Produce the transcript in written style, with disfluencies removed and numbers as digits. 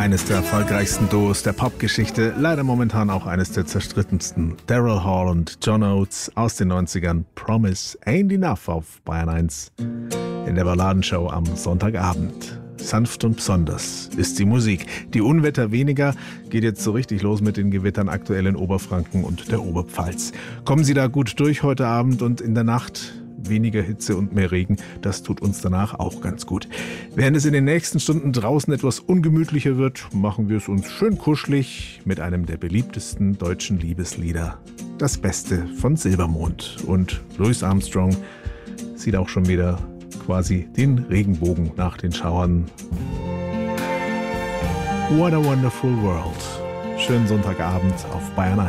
Eines der erfolgreichsten Duos der Popgeschichte, leider momentan auch eines der zerstrittensten. Daryl Hall und John Oates aus den 90ern. Promise Ain't Enough auf Bayern 1 in der Balladenshow am Sonntagabend. Sanft und besonders ist die Musik. Die Unwetter weniger, geht jetzt so richtig los mit den Gewittern aktuell in Oberfranken und der Oberpfalz. Kommen Sie da gut durch heute Abend und in der Nacht? Weniger Hitze und mehr Regen, das tut uns danach auch ganz gut. Während es in den nächsten Stunden draußen etwas ungemütlicher wird, machen wir es uns schön kuschelig mit einem der beliebtesten deutschen Liebeslieder. Das Beste von Silbermond. Und Louis Armstrong sieht auch schon wieder quasi den Regenbogen nach den Schauern. What a wonderful world. Schönen Sonntagabend auf Bayern 1.